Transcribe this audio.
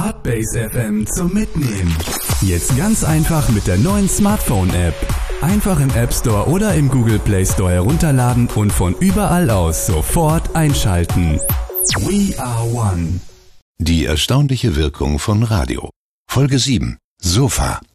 Hardbase FM zum Mitnehmen. Jetzt ganz einfach mit der neuen Smartphone-App. Einfach im App Store oder im Google Play Store herunterladen und von überall aus sofort einschalten. We are one. Die erstaunliche Wirkung von Radio. Folge 7. Sofa.